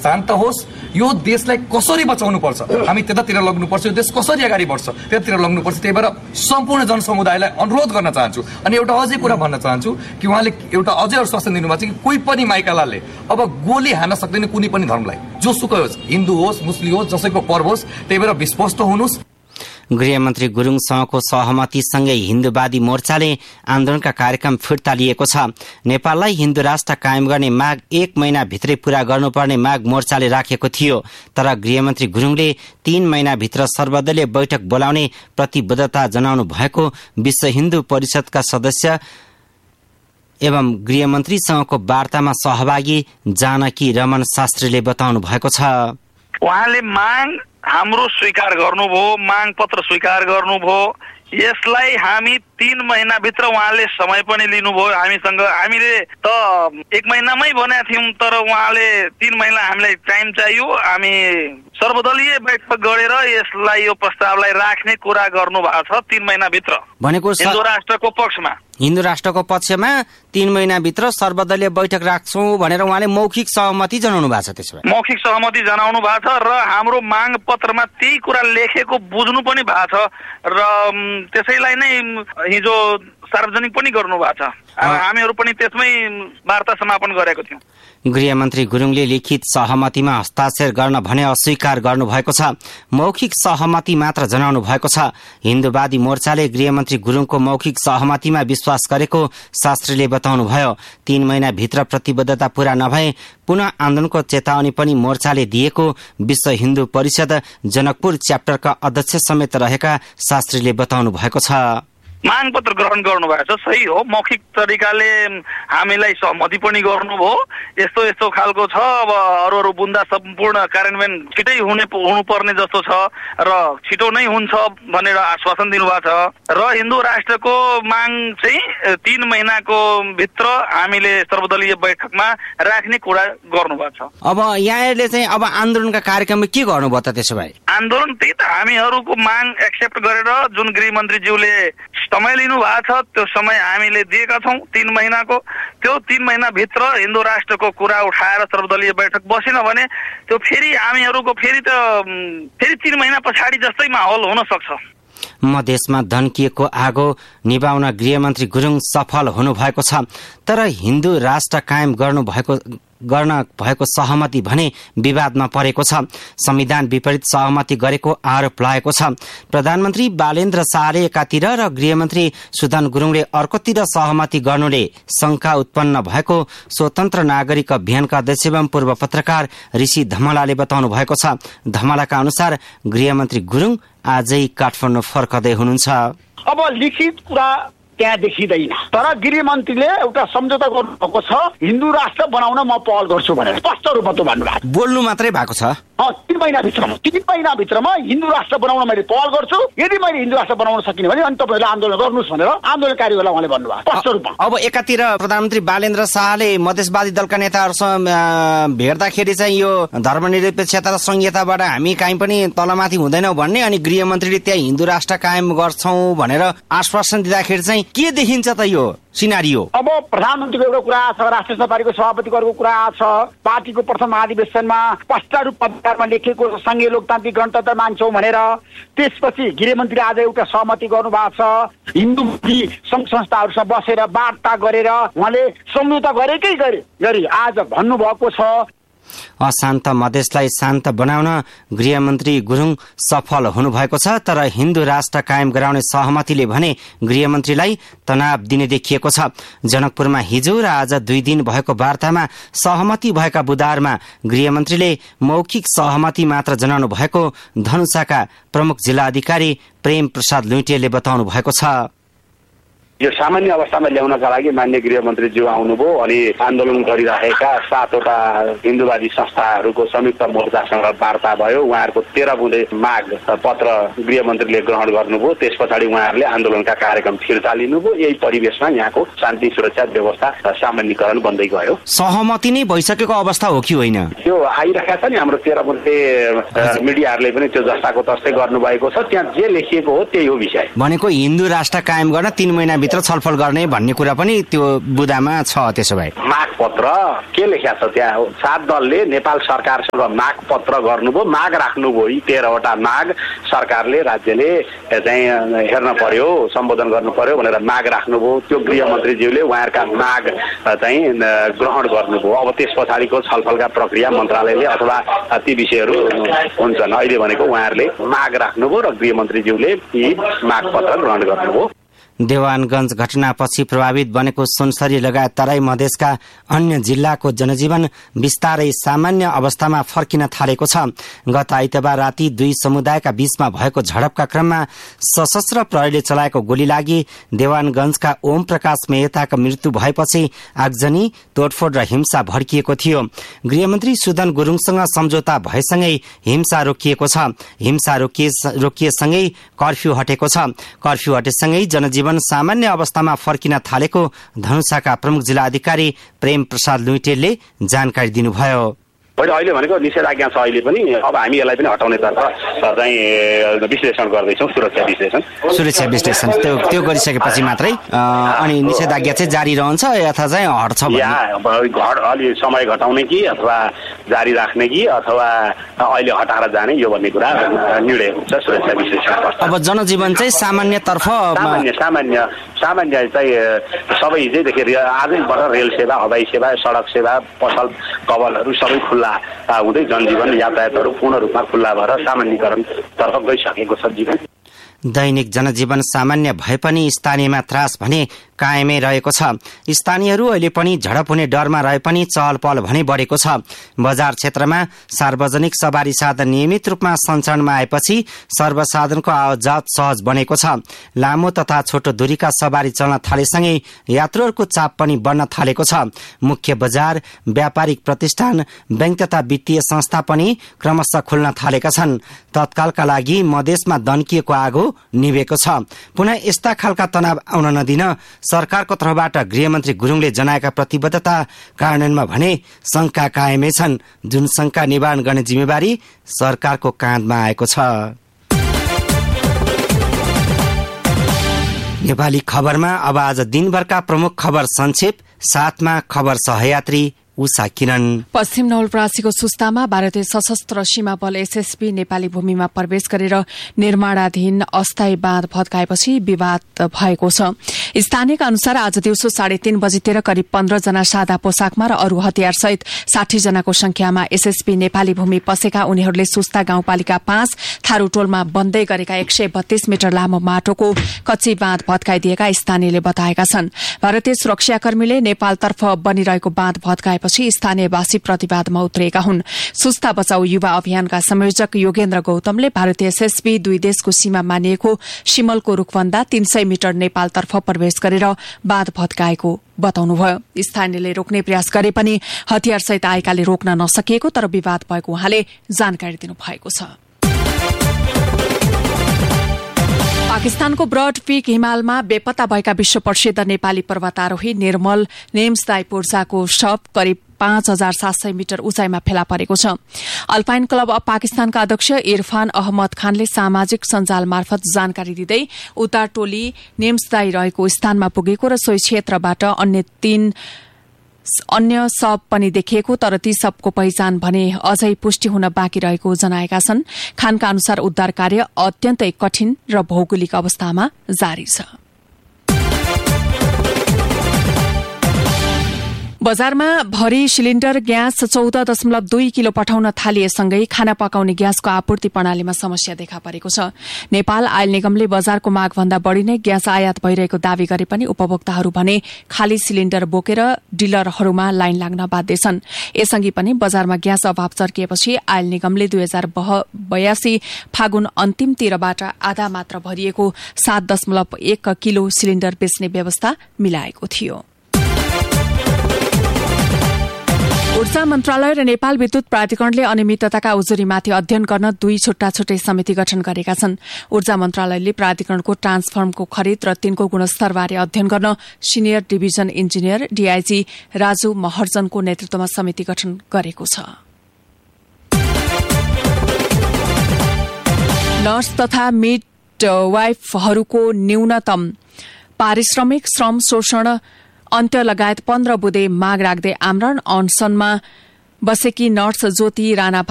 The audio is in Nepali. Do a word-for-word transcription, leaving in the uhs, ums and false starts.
शान्त होस्, यो देशलाई कसरी बचाउनु पर्छ, हामी त्यतातिर लग्नुपर्छ, यो देश कसरी अगाडि बढ्छ त्यतातिर लग्नुपर्छ। त्यही भएर सम्पूर्ण जनसमुदायलाई अनुरोध गर्न चाहन्छु। अनि एउटा अझै कुरा भन्न चाहन्छु कि उहाँले एउटा अझै आश्वासन दिनुभएको छ कि कोही पनि माइकालाले अब गोली हान्न सक्दैन कुनै पनि धर्मलाई, जोसुकै होस्, हिन्दू होस्, मुस्लिम होस्, जसैको पर्व होस्। त्यही भएर विश्वस्त हुनुहोस्। गृहमन्त्री गुरुङसँगको सहमतिसँगै हिन्दूवादी मोर्चाले आन्दोलनका कार्यक्रम फिर्ता लिएको छ। नेपाललाई हिन्दू राष्ट्र कायम गर्ने माग एक महिनाभित्रै पूरा गर्नुपर्ने माग मोर्चाले राखेको थियो, तर गृहमन्त्री गुरुङले तीन महिनाभित्र सर्वदलीय बैठक बोलाउने प्रतिबद्धता जनाउनु भएको विश्व हिन्दू परिषदका सदस्य एवं गृहमन्त्रीसँगको वार्तामा सहभागी जानकी रमन शास्त्रीले बताउनु भएको छ। उहाँले माग हाम्रो स्वीकार गर्नुभयो, माग पत्र स्वीकार गर्नुभयो। यसलाई हामी तीन महिनाभित्र उहाँले समय पनि लिनुभयो हामीसँग। हामीले त एक महिनामै भनेका थियौँ, तर उहाँले तीन महिना हामीलाई टाइम चाहियो। हामी सर्वदलीय बैठक गरेर यसलाई यो प्रस्तावलाई राख्ने कुरा गर्नु भएको छ तीन महिनाभित्र भनेको हिन्दू राष्ट्रको पक्षमा। हिन्दू राष्ट्रको पक्षमा तीन महिनाभित्र सर्वदलीय बैठक राख्छौँ भनेर उहाँले मौखिक सहमति जनाउनु भएको छ। त्यसो भए मौखिक सहमति जनाउनु भएको छ र हाम्रो माग पत्रमा त्यही कुरा लेखेको बुझ्नु पनि भएको छ र त्यसैलाई नै हिजो सार्वजनिक पनि गर्नु भएको छ। हामीहरू पनि त्यसमै वार्ता समापन गरेको थियौँ। गृहमन्त्री गुरुङले लिखित सहमतिमा हस्ताक्षर गर्न भने अस्वीकार गर्नुभएको छ। मौखिक सहमति मात्र जनाउनु भएको छ। हिन्दूवादी मोर्चाले गृहमन्त्री गुरुङको मौखिक सहमतिमा विश्वास गरेको शास्त्रीले बताउनुभयो। तीन महिनाभित्र प्रतिबद्धता पूरा नभए पुनः आन्दोलनको चेतावनी पनि मोर्चाले दिएको विश्व हिन्दू परिषद जनकपुर च्याप्टरका अध्यक्ष समेत रहेका शास्त्रीले बताउनु भएको छ। माग पत्र ग्रहण गर्नुभएको छ, सही हो। मौखिक तरिकाले हामीलाई सहमति पनि गर्नुभयो। यस्तो यस्तो खालको छ, अब अरू अरू बुन्दा सम्पूर्ण कार्यान्वयन छिटै हुने हुनुपर्ने जस्तो छ र छिटो नै हुन्छ भनेर आश्वासन दिनुभएको छ र हिन्दू राष्ट्रको माग चाहिँ तीन महिनाको भित्र हामीले सर्वदलीय बैठकमा राख्ने कुरा गर्नुभएको छ। अब यहाँहरूले चाहिँ अब आन्दोलनका कार्यक्रममा के गर्नुभयो त? त्यसो भए आन्दोलन त्यही त हामीहरूको माग एक्सेप्ट गरेर जुन गृहमन्त्रीज्यूले समय लिनु भएको छ त्यो समय हामीले दिएका छौँ तीन महिनाको। त्यो तीन महिनाभित्र हिन्दू राष्ट्रको कुरा उठाएर सर्वदलीय बैठक बसेन भने त्यो फेरि हामीहरूको फेरि त फेरि तीन महिना पछाडि जस्तै माहौल हुन सक्छ। मधेसमा धन्किएको आगो निभाउन गृहमन्त्री गुरुङ सफल हुनुभएको छ, तर हिन्दू राष्ट्र कायम गर्नु भएको गर्न भएको सहमति भने विवादमा परेको छ। संविधान विपरीत सहमति गरेको आरोप लागेको छ। प्रधानमन्त्री बालेन्द्र शाहले एकातिर र गृहमन्त्री सुदन गुरुङले अर्कोतिर सहमति गर्नुले शंका उत्पन्न भएको स्वतन्त्र नागरिक अभियानका अध्यक्ष एवं पूर्व पत्रकार ऋषि धमलाले बताउनु भएको छ। धमलाका अनुसार गृहमन्त्री गुरुङ आजै काठमाडौँ फर्कदै हुनुहुन्छ। अब लिखित कुरा त्यहाँ देखिँदैन, तर गृहमन्त्रीले एउटा सम्झौता गर्नुभएको छ, हिन्दू राष्ट्र बनाउन म पहल गर्छु भनेर स्पष्ट रूपमा त भन्नुभएको। बोल्नु मात्रै भएको छ। तीन महिनाभित्रमा तीन महिनाभित्रमा हिन्दू राष्ट्र बनाउन मैले पहल गर्छु। यदि मैले हिन्दू राष्ट्र बनाउन सकिनँ भने अनि तपाईँहरूले आन्दोलन गर्नुहोस् भनेर आन्दोलनकारीहरूलाई उहाँले भन्नुभएको स्पष्ट रूपमा। अब एकातिर प्रधानमन्त्री बालेन्द्र शाहले मधेसवादी दलका नेताहरूसँग भेट्दाखेरि चाहिँ यो धर्मनिरपेक्षता र संहिताबाट हामी काहीँ पनि तलमाथि हुँदैनौँ भन्ने, अनि गृहमन्त्रीले त्यहाँ हिन्दू राष्ट्र कायम गर्छौँ भनेर आश्वासन दिँदाखेरि चाहिँ के देखिन्छ त यो सिनारियो? अब प्रधानमन्त्रीको एउटा कुरा छ, राष्ट्रिय सभा पार्टीको सभापतिको कुरा छ, पार्टीको प्रथम महाधिवेशनमा स्पष्ट रूपमा लेखिएको संघीय लोकतान्त्रिक गणतन्त्र मान्छौँ भनेर। त्यसपछि गृहमन्त्रीले आज एउटा सहमति गर्नुभएको छ। हिन्दू सङ्घ संस्थाहरूसँग बसेर वार्ता गरेर उहाँले सम्झौता गरेकै गरी आज भन्नुभएको छ। अशान्त मधेसलाई शान्त बनाउन गृहमन्त्री गुरुङ सफल हुनुभएको छ, तर हिन्दू राष्ट्र कायम गराउने सहमतिले भने गृहमन्त्रीलाई तनाव दिने देखिएको छ। जनकपुरमा हिजो र आज दुई दिन भएको वार्तामा सहमति भएका बुधबारमा गृहमन्त्रीले मौखिक सहमति मात्र जनाउनु भएको धनुषाका प्रमुख जिल्ला अधिकारी प्रेम प्रसाद लुइटेले बताउनु भएको छ। यो सामान्य अवस्थामा ल्याउनका लागि मान्य गृहमन्त्रीज्यू आउनुभयो अनि आन्दोलन गरिरहेका सातवटा हिन्दूवादी संस्थाहरूको संयुक्त मोर्चासँग वार्ता भयो। उहाँहरूको तेह्र बुँदे माग पत्र गृहमन्त्रीले ग्रहण गर्नुभयो। त्यस पछाडि उहाँहरूले आन्दोलनका कार्यक्रम फिर्ता लिनुभयो। यही परिवेशमा यहाँको शान्ति सुरक्षा व्यवस्था सामान्यकरण बन्दै गयो। सहमति नै भइसकेको अवस्था हो कि होइन? त्यो आइरहेका छ नि, हाम्रो तेह्र बुँदे मिडियाहरूले पनि त्यो जस्ताको तस्तै गर्नुभएको छ। त्यहाँ जे लेखिएको हो त्यही हो विषय। भनेको हिन्दू राष्ट्र कायम गर्न तीन महिना दिनभित्र छलफल गर्ने भन्ने कुरा पनि त्यो बुदामा छ। त्यसो भए माग पत्र के लेख्या छ त्यहाँ? सात दलले नेपाल सरकारसँग माग पत्र गर्नुभयो, माग राख्नुभयो। यी तेह्रवटा माग सरकारले राज्यले चाहिँ हेर्न पर्यो, सम्बोधन गर्नु पर्यो भनेर माग राख्नुभयो। त्यो गृहमन्त्रीज्यूले उहाँहरूका माग चाहिँ ग्रहण गर्नुभयो। अब त्यस पछाडिको छलफलका प्रक्रिया मन्त्रालयले अथवा ती विषयहरू हुन्छन्। अहिले भनेको उहाँहरूले माग राख्नुभयो र गृहमन्त्रीज्यूले यी माग पत्र ग्रहण गर्नुभयो। देवानगञ्ज घटनापछि प्रभावित बनेको सुनसरी लगायत तराई मधेसका अन्य जिल्लाको जनजीवन बिस्तारै सामान्य अवस्थामा फर्किन थालेको छ। गत आइतबार राति दुई समुदायका बीचमा भएको झडपका क्रममा सशस्त्र प्रहरीले चलाएको गोली लागि देवानगञ्जका ओम प्रकाश मेहताको मृत्यु भएपछि आगजनी, तोडफोड र हिंसा भड्किएको थियो। गृहमन्त्री सुदन गुरुङसँग सम्झौता भएसँगै हिंसा रोकिएको छ। हिंसा रोकिएसँगै कर्फ्यू हटेको छ। कर्फ्यू हटेसँगै जनजीवन जीवन सामान्य अवस्थामा फर्किन थालेको धनुषाका प्रमुख जिल्ला अधिकारी प्रेम प्रसाद लुइटेलले जानकारी दिनुभयो। अहिले भनेको निषेधाज्ञा छ। अहिले पनि अब हामी यसलाई पनि हटाउनेतर्फ चाहिँ विश्लेषण गर्दैछौँ, सुरक्षा विश्लेषण सुरक्षा विश्लेषण त्यो त्यो गरिसकेपछि मात्रै अनि निषेधाज्ञा चाहिँ जारी रहन्छ अथवा चाहिँ हट्छ? या अलि समय घटाउने कि अथवा जारी राख्ने कि अथवा अहिले हटाएर जाने, यो भन्ने कुरा निर्णय हुन्छ सुरक्षा विश्लेषण। अब जनजीवन चाहिँ सामान्यतर्फ सामान्य सामान्य सामान्य चाहिँ सबै हिजैदेखि आजैबाट रेल सेवा, हवाई सेवा, सडक सेवा, पसल कवलहरू सबै खुल्ला हुँदै जनजीवन यातायातहरू पूर्ण रूपमा खुल्ला भएर सामान्यकरणतर्फ गइसकेको छ। जीवन दैनिक जनजीवन सामान्य भए पनि स्थानीयमा त्रास भने कायमै रहेको छ। स्थानीयहरू अहिले पनि झडप हुने डरमा रहे पनि चहल पहल भने बढेको छ। बजार क्षेत्रमा सार्वजनिक सवारी साधन नियमित रूपमा सञ्चालनमा आएपछि सर्वसाधारणको आवाजात सहज बनेको छ। लामो तथा छोटो दूरीका सवारी चल्न थालेसँगै यात्रुहरूको चाप पनि बढ्न थालेको छ। मुख्य बजार, व्यापारिक प्रतिष्ठान, बैंक तथा वित्तीय संस्था पनि क्रमशः खुल्न थालेका छन्। तत्कालका लागि मधेसमा दन्किएको आगो निभेको छ। पुनः यस्ता खालका तनाव आउन नदिन सरकारको तर्फबाट गृहमन्त्री गुरुङले जनाएका प्रतिबद्धता कार्यान्वयनमा भने शंका कायमै छन्, जुन शंका निवारण गर्ने जिम्मेवारी सरकारको काँधमा आएको छ। नेपाली खबरमा अब आज दिनभरका प्रमुख खबर संक्षेप, साथमा खबर सहयात्री उषा किरण। पश्चिम नवलपरासीको सुस्तामा भारतीय सशस्त्र सीमा बल एसएसबी नेपाली भूमिमा प्रवेश गरेर निर्माणाधीन अस्थायी बाँध भत्काएपछि विवाद भएको छ। स्थानीयका अनुसार आज दिउँसो साढे तीन बजीतिर करिब पन्ध्र जना सादा पोसाकमा र अरू हतियार सहित साठी जनाको संख्यामा एसएसबी नेपाली भूमि पसेका उनीहरूले सुस्ता गाउँपालिका पाँच थारूटोलमा बन्दै गरेका एक सय बत्तीस मिटर लामो माटोको कच्ची बाँध भत्काइदिएका स्थानीयले बताएका छन्। भारतीय सुरक्षाकर्मीले नेपालतर्फ बनिरहेको बाँध भत्काए पछि स्थानीयवासी प्रतिवादमा उत्रिएका हुन्। सुस्ता बचाउ युवा अभियानका संयोजक योगेन्द्र गौतमले भारतीय एसएसबी दुई देशको सीमा मानिएको शिमलको रूखभन्दा तीन सय मिटर नेपालतर्फ प्रवेश गरेर बाँध भत्काएको बताउनुभयो। स्थानीयले रोक्ने प्रयास गरे पनि हतियारसहित आएकाले रोक्न नसकिएको तर विवाद भएको उहाँले जानकारी दिनुभएको छ। पाकिस्तानको ब्रड पीक हिमालमा बेपत्ता भएका विश्व प्रसिद्ध नेपाली पर्वतारोही निर्मल नेम्सदाई पूर्जाको शव करिब पाँच हजार सात सय मिटर उचाइमा फेला परेको छ। अल्पाइन क्लब अफ पाकिस्तानका अध्यक्ष इरफान अहमद खानले सामाजिक सञ्जाल मार्फत जानकारी दिँदै उता टोली नेम्सदाई रहेको स्थानमा पुगेको र सोही क्षेत्रबाट अन्य तीन अन्य शव पनि देखिएको तर ती शवको पहिचान भने अझै पुष्टि हुन बाँकी रहेको जनाएका छन्। खानका अनुसार उद्धार कार्य अत्यन्तै कठिन र भौगोलिक अवस्थामा जारी छ। बजारमा भरी सिलिण्डर ग्यास चौध दशमलव दुई किलो पठाउन थालिएसँगै खाना पकाउने ग्यासको आपूर्ति प्रणालीमा समस्या देखा परेको छ। नेपाल आयल निगमले बजारको मागभन्दा बढ़ी नै ग्यास आयात भइरहेको दावी गरे पनि उपभोक्ताहरू भने खाली सिलिण्डर बोकेर डिलरहरूमा लाइन लाग्न बाध्य छन्। यसअघि पनि बजारमा ग्यास अभाव चर्किएपछि आयल निगमले दुई हजार बयासी फागुन अन्तिमतिरबाट आधा मात्र भरिएको सात दशमलव एक किलो सिलिण्डर बेच्ने व्यवस्था मिलाएको थियो। ऊर्जा मन्त्रालय र नेपाल विद्युत प्राधिकरणले अनियमितताका उजुरीमाथि अध्ययन गर्न दुई छुट्टा छुट्टै समिति गठन गरेका छन्। ऊर्जा मन्त्रालयले प्राधिकरणको ट्रान्सफर्मको खरिद र तिनको गुणस्तरबारे अध्ययन गर्न senior division engineer DIG Raju महर्जनको नेतृत्वमा समिति गठन गरेको छ। नर्स तथा मिड वाइफहरूको न्यूनतम पारिश्रमिक श्रम शोषण अन्त्य लगायत पन्ध्र बुँदे माग राख्दै आमरण अनसनमा बसेकी नर्स ज्योति राणा